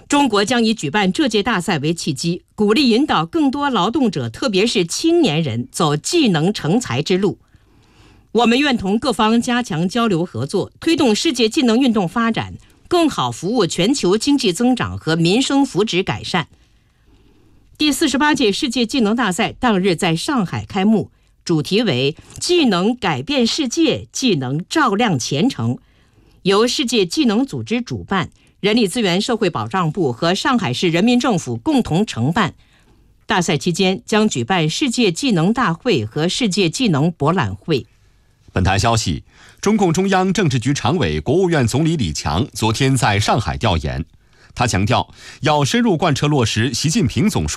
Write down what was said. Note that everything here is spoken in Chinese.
中国将以举办这届大赛为契机，鼓励引导更多劳动者，特别是青年人走技能成才之路。我们愿同各方加强交流合作，推动世界技能运动发展，更好服务全球经济增长和民生福祉改善。第48届世界技能大赛当日在上海开幕，主题为技能改变世界，技能照亮前程，由世界技能组织主办，人力资源社会保障部和上海市人民政府共同承办。大赛期间将举办世界技能大会和世界技能博览会。 本台消息，中共中央政治局常委、国务院总理李强昨天在上海调研，他强调要深入贯彻落实习近平总书